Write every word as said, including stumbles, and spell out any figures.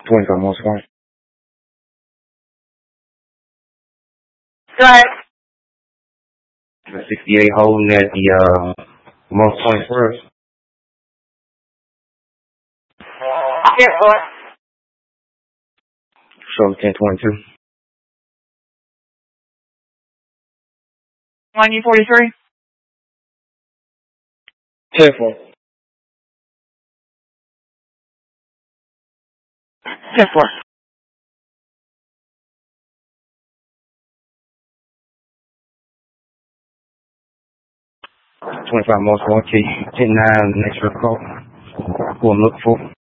twenty-five more square. Go ahead. The sixty-eight holding at the uh, most twenty-first. Here, what? Show ten twenty-two. One U forty-three. ten four. ten four. twenty-five more square. Ten nine next report. Who I'm looking for.